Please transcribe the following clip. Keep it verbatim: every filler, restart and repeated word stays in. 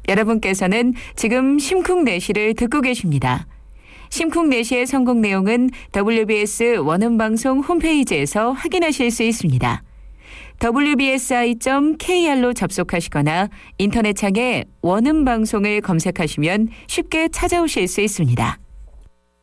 여러분께서는 지금 심쿵내시를 듣고 계십니다. 심쿵내시의 성공 내용은 더블유비에스 원음방송 홈페이지에서 확인하실 수 있습니다. 더블유비에스아이 닷 케이알로 접속하시거나 인터넷창에 원음방송을 검색하시면 쉽게 찾아오실 수 있습니다.